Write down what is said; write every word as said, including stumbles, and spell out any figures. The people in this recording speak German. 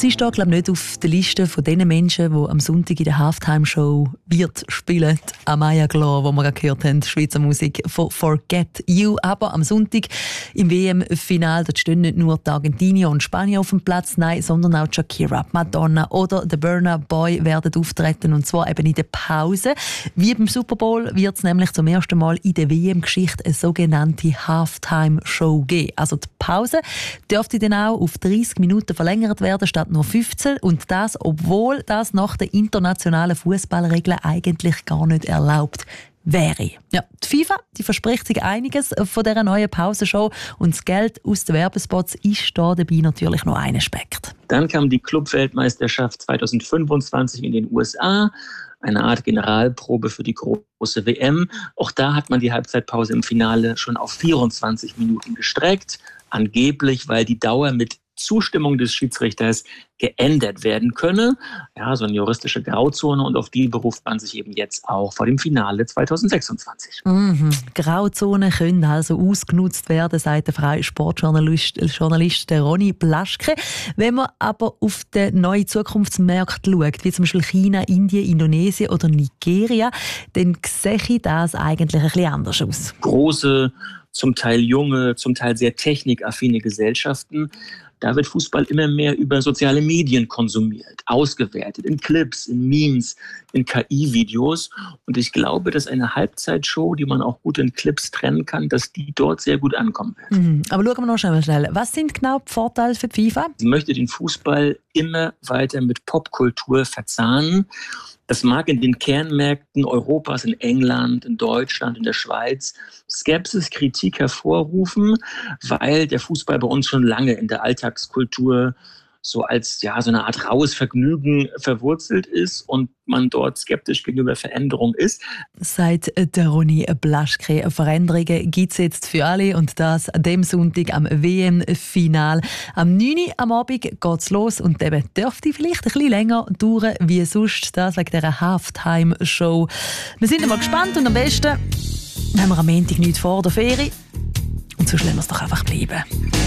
Sie steht, glaube ich, nicht auf der Liste von den Menschen, die am Sonntag in der Halftime-Show wird spielen. Amaya Glor, wo wir gerade gehört haben, Schweizer Musik von Forget You. Aber am Sonntag im W M-Final stehen nicht nur die Argentinier und Spanier auf dem Platz, nein, sondern auch Shakira, Madonna oder der Burna Boy werden auftreten, und zwar eben in der Pause. Wie beim Super Bowl wird es nämlich zum ersten Mal in der W M-Geschichte eine sogenannte Halftime-Show geben. Also die Pause dürfte dann auch auf dreißig Minuten verlängert werden, statt nur fünfzehn. Und das, obwohl das nach den internationalen Fußballregeln eigentlich gar nicht erlaubt wäre. Ja, die FIFA die verspricht sich einiges von dieser neuen Pausenshow, und das Geld aus den Werbespots ist da dabei natürlich nur ein Aspekt. Dann kam die Clubweltmeisterschaft zwanzig fünfundzwanzig in den U S A, eine Art Generalprobe für die große W M. Auch da hat man die Halbzeitpause im Finale schon auf vierundzwanzig Minuten gestreckt, angeblich, weil die Dauer mit Zustimmung des Schiedsrichters geändert werden könne. Ja, so eine juristische Grauzone, und auf die beruft man sich eben jetzt auch vor dem Finale zwanzig sechsundzwanzig. Mhm. Grauzonen können also ausgenutzt werden, sagt der freie Sportjournalist Journalist der Ronny Blaschke. Wenn man aber auf die neuen Zukunftsmärkte schaut, wie zum Beispiel China, Indien, Indonesien oder Nigeria, dann sehe das eigentlich ein bisschen anders aus. Große, zum Teil junge, zum Teil sehr technikaffine Gesellschaften. Da wird Fußball immer mehr über soziale Medien konsumiert, ausgewertet, in Clips, in Memes, in K I-Videos. Und ich glaube, dass eine Halbzeitshow, die man auch gut in Clips trennen kann, dass die dort sehr gut ankommen wird. Mhm. Aber schauen wir noch schnell, schnell. Was sind genau die Vorteile für die FIFA? Sie möchte den Fußball immer weiter mit Popkultur verzahnen. Das mag in den Kernmärkten Europas, in England, in Deutschland, in der Schweiz Skepsis, Kritik hervorrufen, weil der Fußball bei uns schon lange in der Alltagskultur so als ja, so eine Art raues Vergnügen verwurzelt ist und man dort skeptisch gegenüber Veränderung ist. Seit der Ronny Blaschke, Veränderungen gibt es jetzt für alle, und das an dem Sonntag am W M-Final. Am neun Uhr am Abend geht es los, und eben dürfte vielleicht ein bisschen länger dauern wie sonst, das wegen dieser Halftime-Show. Wir sind mal gespannt, und am besten haben wir am Montag nichts vor der Ferie, und sonst lassen wir es doch einfach bleiben.